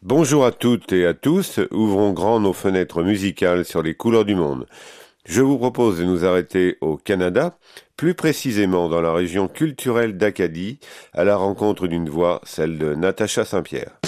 Bonjour à toutes et à tous, ouvrons grand nos fenêtres musicales sur les couleurs du monde. Je vous propose de nous arrêter au Canada, plus précisément dans la région culturelle d'Acadie, à la rencontre d'une voix, celle de Natacha Saint-Pierre.